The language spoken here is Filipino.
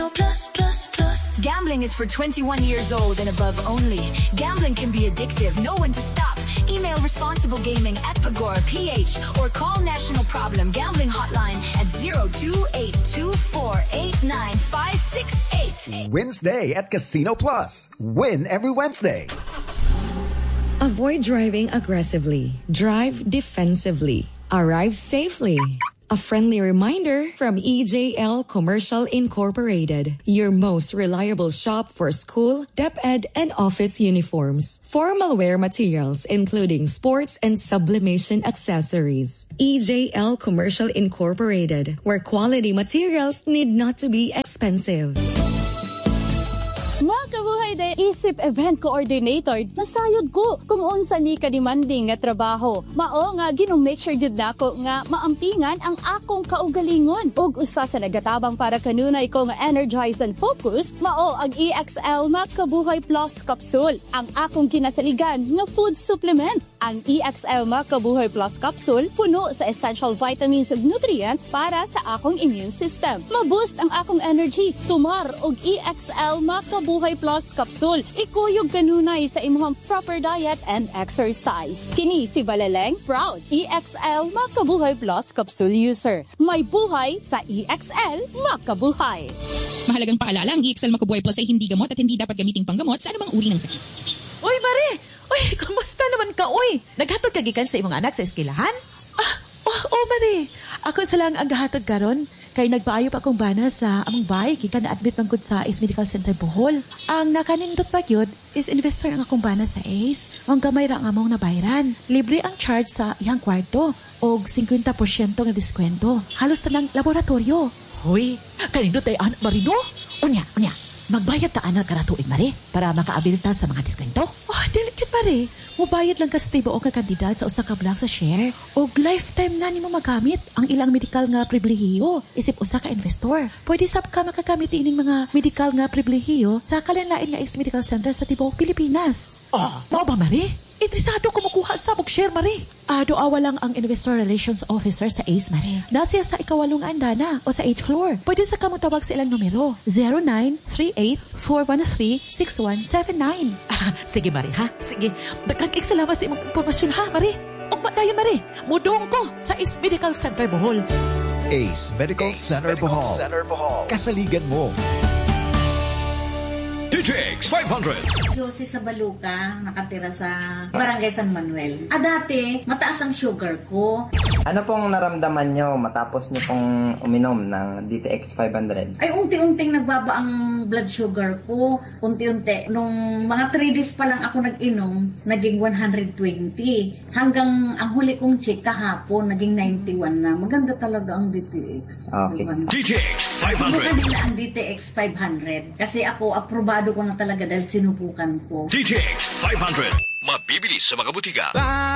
Casino Plus, Plus, Plus. Gambling is for 21 years old and above only. Gambling can be addictive. Know when to stop. Email Responsible Gaming at Pagora PH or call National Problem Gambling Hotline at 0282489568. Wednesday at Casino Plus. Win every Wednesday. Avoid driving aggressively. Drive defensively. Arrive safely. A friendly reminder from EJL Commercial Incorporated, your most reliable shop for school, DepEd, and office uniforms. Formal wear materials, including sports and sublimation accessories. EJL Commercial Incorporated, where quality materials need not to be expensive. Mga kabuhay de isip event coordinator, nasayod ko kung unsa ni ka-demanding nga trabaho. Mao nga ginong-make sure jud nako nga maampingan ang akong kaugalingon. Ug usa sa nagatabang para kanunay ko nga energize and focus, mao ang EXL Makabuhay Plus Capsule, ang akong kinasaligan nga food supplement. Ang EXL Makabuhay Plus Capsule puno sa essential vitamins ug nutrients para sa akong immune system. Ma-boost ang akong energy. Tumar og EXL Makabuhay Plus Capsule. Ikuyog kanunay sa imong proper diet and exercise. Kini si Balaleng, proud EXL Makabuhay Plus Capsule user. May buhay sa EXL Makabuhay. Mahalagang paalala, ang EXL Makabuhay Plus ay hindi gamot at hindi dapat gamiting panggamot sa anumang uri ng sakit. Uy, Mare! Uy, kumusta naman ka, uy? Naghatod kagikan sa imong anak sa eskwelahan? Mare. Ako sa lang ang gahatod karon kay nagpaayo pa akong bana sa among bahay gikan na-admit man gud sa Ace Medical Center Bohol. Ang nakanindot pa gyud is investor ang akong bana sa Ace. Ang gamay ra ang among nabayaran. Libre ang charge sa iyang kwarto og 50% nga diskwento. Halos tanang laboratorio. Hoy, kanindot ay anak Marino? Unya. Magbayad ta anak karatuig, Mare, para makaabilita sa mga diskwento? Delicate, Mare. Mubayad lang ka sa tibo o kakandidat sa usa ka blank sa share. O lifetime na nimo magamit ang ilang medical nga pribilehiyo. Isip usa ka investor. Pwede sab ka makagamit ining mga medical nga pribilehiyo sa kalanlain nga Ace Medical Center sa tibuok Pilipinas. Mao ba, Mare? Interesado ko makuha sa share, Mare. Doawa lang ang Investor Relations Officer sa Ace, Mare. Nasiya sa ikawalong andana o sa 8th floor. Pwede sa kamutawag sa ilang numero. 0938-413-6179. Sige, Mare, ha? Sige. Dagkag salamat sa imong impormasyon, ha, Mare? Ugma dayon, Mare. Mudong ko sa Ace Medical Center Bohol. Ace Medical Center Bohol. Kasaligan mo. DTX 500. Josie sa Baluca, nakatira sa Barangay San Manuel. Dati, mataas ang sugar ko. Ano pong naramdaman nyo matapos nyo pong uminom ng DTX 500? Ay, unti-unting nagbaba ang blood sugar ko. Unti-unti. Nung mga 3 days pa lang ako nag-inom, naging 120. Hanggang ang huli kong check kahapon, naging 91 na. Maganda talaga ang DTX. Okay. DTX 500. Sinukan nila ang DTX 500. Kasi ako, aprobado ko na talaga dahil sinubukan ko. DTX 500. Mabibili sa mga butika.